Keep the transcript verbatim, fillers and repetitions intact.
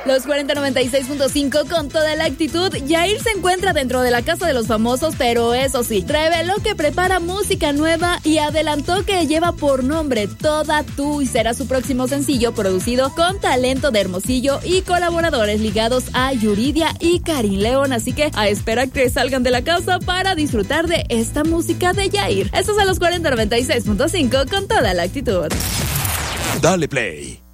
Los cuarenta noventa y seis punto cinco con toda la actitud. Yair se encuentra dentro de la casa de los famosos, pero eso sí, reveló que prepara música nueva y adelantó que lleva por nombre Toda Tú y será su próximo sencillo producido con talento de Hermosillo y colaboradores ligados a Yuridia y Karim León. Así que a esperar que salgan de la casa para disfrutar de esta música de Yair. Estos son los cuarenta noventa y seis punto cinco con toda la actitud. Dale play